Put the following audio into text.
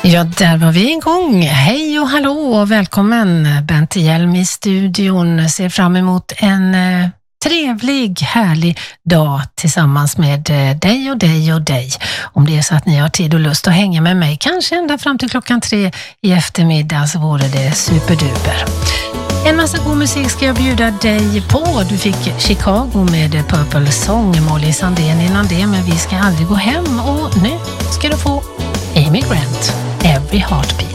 Ja, där var vi igång. Hej och hallå och välkommen. Bente Hjelm i studion. Ser fram emot en trevlig, härlig dag tillsammans med dig och dig och dig. Om det är så att ni har tid och lust att hänga med mig, kanske ända fram till 3 i eftermiddag, så vore det superduper. En massa god musik ska jag bjuda dig på. Du fick Chicago med Purple Song, Molly Sandén innan det, men vi ska aldrig gå hem. Och nu ska du få Amy Grant, Every Heartbeat.